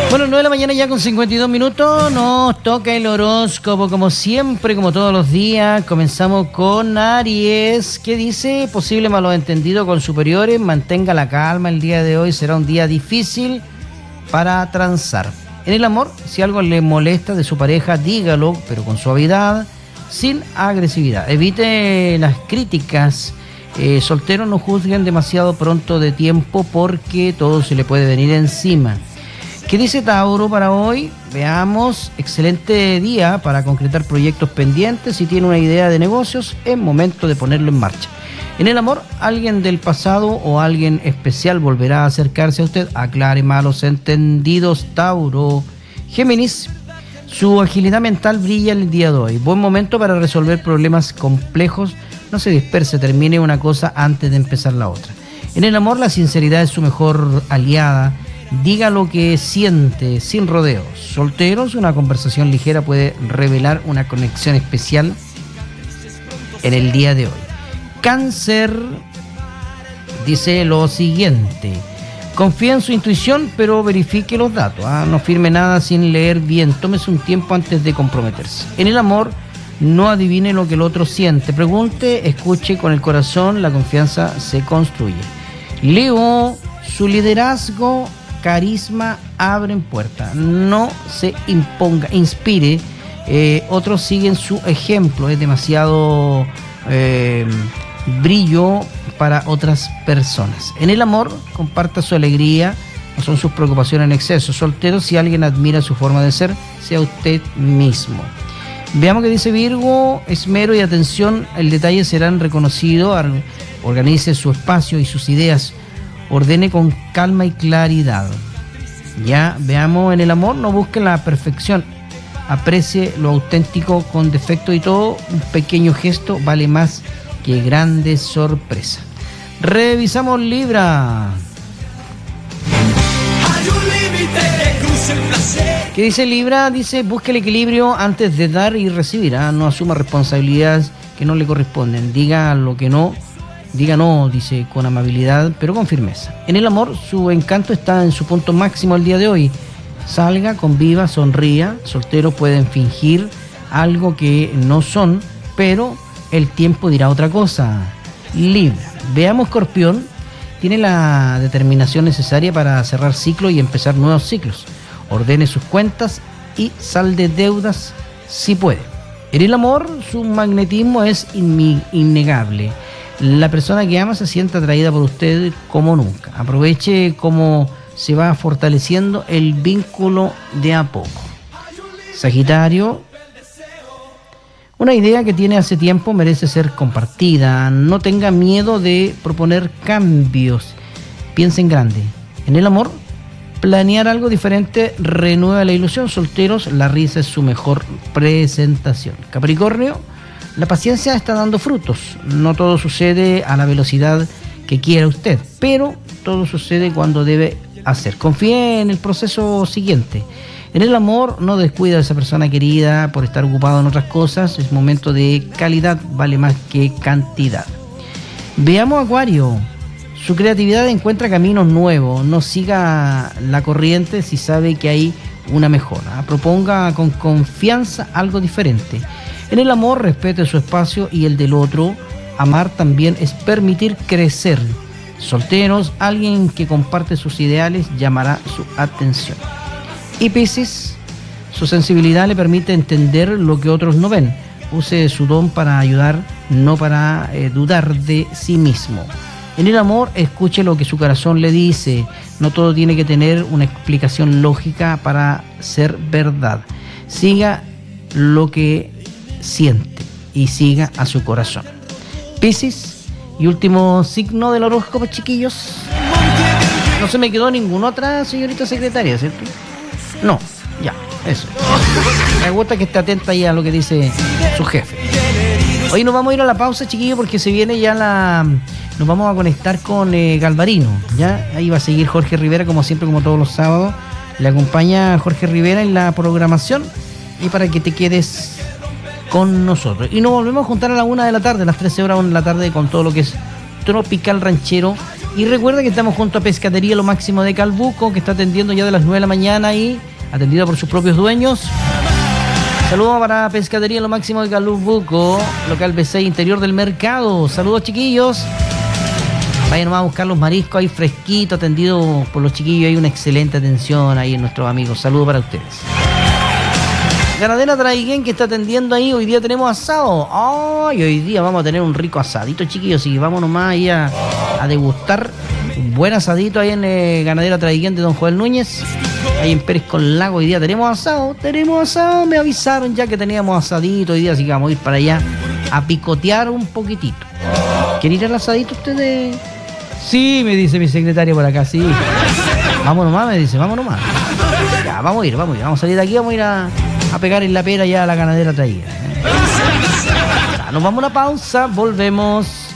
Bueno, 9 de la mañana ya con 52 minutos, nos toca el horóscopo como siempre, como todos los días. Comenzamos con Aries, que dice: posible malentendido con superiores, mantenga la calma, el día de hoy será un día difícil para transar. En el amor, si algo le molesta de su pareja, dígalo, pero con suavidad, sin agresividad. Evite las críticas. Solteros, no juzguen demasiado pronto de tiempo porque todo se le puede venir encima. ¿Qué dice Tauro para hoy? Veamos, excelente día para concretar proyectos pendientes. Si tiene una idea de negocios, es momento de ponerlo en marcha. En el amor, alguien del pasado o alguien especial volverá a acercarse a usted. Aclare malos entendidos, Tauro. Géminis, su agilidad mental brilla el día de hoy. Buen momento para resolver problemas complejos. No se disperse, termine una cosa antes de empezar la otra. En el amor, la sinceridad es su mejor aliada. Diga lo que siente, sin rodeos. Solteros, una conversación ligera puede revelar una conexión especial en el día de hoy. Cáncer dice lo siguiente: confía en su intuición, pero verifique los datos. No firme nada sin leer bien. Tómese un tiempo antes de comprometerse. En el amor, no adivine lo que el otro siente. Pregunte, escuche con el corazón. La confianza se construye. Leo, su liderazgo, carisma abren puertas. No se imponga, inspire. Otros siguen su ejemplo. Es demasiado brillo para otras personas. En el amor, comparta su alegría. No son sus preocupaciones en exceso. Soltero, si alguien admira su forma de ser, sea usted mismo. Veamos qué dice Virgo. Esmero y atención, el detalle serán reconocidos. Organice su espacio y sus ideas. Ordene con calma y claridad. Ya, veamos en el amor, no busque la perfección. Aprecie lo auténtico con defecto y todo. Un pequeño gesto vale más que grandes sorpresas. Revisamos Libra. ¿Qué dice Libra? Dice: busque el equilibrio antes de dar y recibir. No asuma responsabilidades que no le corresponden. Diga lo que no. Diga no, dice, con amabilidad, pero con firmeza. En el amor, su encanto está en su punto máximo el día de hoy. Salga, conviva, sonría. Solteros pueden fingir algo que no son, pero el tiempo dirá otra cosa. Libra. Veamos Escorpión. Tiene la determinación necesaria para cerrar ciclos y empezar nuevos ciclos. Ordene sus cuentas y salde deudas si puede. En el amor, su magnetismo es innegable. La persona que ama se siente atraída por usted como nunca. Aproveche cómo se va fortaleciendo el vínculo de a poco. Sagitario, una idea que tiene hace tiempo merece ser compartida. No tenga miedo de proponer cambios. Piense en grande. En el amor, planear algo diferente renueva la ilusión. Solteros, la risa es su mejor presentación. Capricornio, la paciencia está dando frutos. No todo sucede a la velocidad que quiera usted, pero todo sucede cuando debe hacer. Confíe en el proceso siguiente. En el amor, no descuida a esa persona querida por estar ocupado en otras cosas. Es momento de calidad, vale más que cantidad. Veamos Acuario. Su creatividad encuentra caminos nuevos. No siga la corriente si sabe que hay una mejora. Proponga con confianza algo diferente. En el amor, respete su espacio y el del otro. Amar también es permitir crecer. Solteros, alguien que comparte sus ideales llamará su atención. Y Piscis, su sensibilidad le permite entender lo que otros no ven. Use su don para ayudar, no para dudar de sí mismo. En el amor, escuche lo que su corazón le dice. No todo tiene que tener una explicación lógica para ser verdad. Siga lo que siente y siga a su corazón. Piscis, y último signo del horóscopo, chiquillos. No se me quedó ninguna otra, señorita secretaria, ¿cierto? No, ya, eso. Me gusta que esté atenta ya a lo que dice su jefe. Hoy nos vamos a ir a la pausa, chiquillos, porque se viene ya nos vamos a conectar con Galvarino, ¿ya? Ahí va a seguir Jorge Rivera, como siempre, como todos los sábados. Le acompaña Jorge Rivera en la programación y para que te quedes con nosotros. Y nos volvemos a juntar a la 1 de la tarde, a las 13 horas, 1 de la tarde, con todo lo que es Tropical Ranchero Y recuerda que estamos junto a Pescadería Lo Máximo de Calbuco, que está atendiendo ya de las 9 de la mañana y atendida por sus propios dueños. Saludos para Pescadería Lo Máximo de Calbuco, local B6, interior del mercado. Saludos, chiquillos. Vayan nomás a buscar los mariscos ahí fresquito, atendido por los chiquillos. Hay una excelente atención ahí en nuestros amigos. Saludos para ustedes. Ganadera Traiguén, que está atendiendo ahí. Hoy día tenemos asado. Ay, hoy día vamos a tener un rico asadito, chiquillos. Así que vamos nomás ahí a degustar un buen asadito ahí en Ganadera Traiguén de Don Joel Núñez. Ahí en Pérez con Lago. Hoy día tenemos asado. Me avisaron ya que teníamos asadito hoy día. Así que vamos a ir para allá a picotear un poquitito. ¿Quieren ir al asadito ustedes? Sí, me dice mi secretaria por acá, sí. Vamos nomás, me dice, vamos nomás. Ya, vamos a ir. Vamos a salir de aquí, vamos a ir a pegar en la pera ya a la Ganadera Traiguén. Nos vamos a una pausa, volvemos.